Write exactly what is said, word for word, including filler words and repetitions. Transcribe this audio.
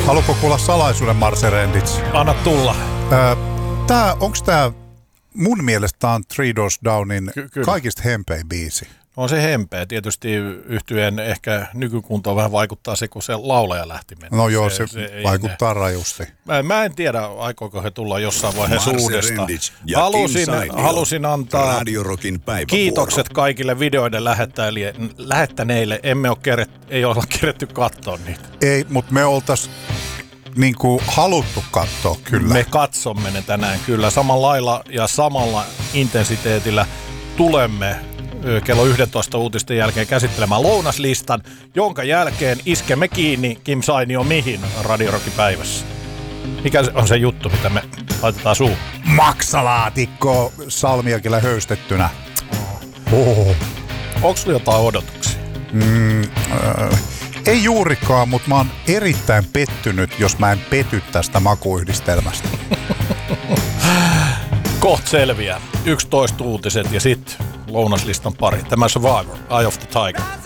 Haluatko kuulla salaisuuden, Marse Rendits? Anna tulla. Öö, tää, onks tää, mun mielestä tää on Three Doors Downin Ky- kaikista hempein biisi. On se hempeä. Tietysti yhtyen ehkä nykykuntoon vähän vaikuttaa se, kun se laulaja lähti mennä. No joo, se, se vaikuttaa ne. rajusti. Mä, mä en tiedä, aikoiko he tulla jossain vaiheessa uudestaan. Halusin, halusin antaa kiitokset kaikille videoiden lähettäneille. Emme ole keret, ei olla keretty katsoa niitä. Ei, mutta me oltais niinku haluttu katsoa kyllä. Me katsomme ne tänään kyllä. Samalla lailla ja samalla intensiteetillä tulemme kello yksitoista uutisten jälkeen käsittelemään lounaslistan, jonka jälkeen iskemme kiinni Kim Sainio mihin Radio Rockin päivässä. Mikä on se juttu, mitä me laitetaan suuhun? Maksalaatikko salmiakilla höystettynä. Oh. Onko sulla jotain odotuksia? Mm, äh, ei juurikaan, mutta mä oon erittäin pettynyt, jos mä en pety tästä makuyhdistelmästä. Koht selviää. yksitoista uutiset ja sitten lounaslistan pari. Tämä Survivor, Eye of the Tiger.